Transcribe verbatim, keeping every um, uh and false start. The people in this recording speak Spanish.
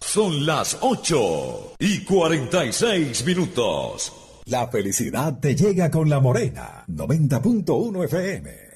Son las ocho y cuarenta y seis minutos. La felicidad te llega con La Morena, noventa punto uno F M.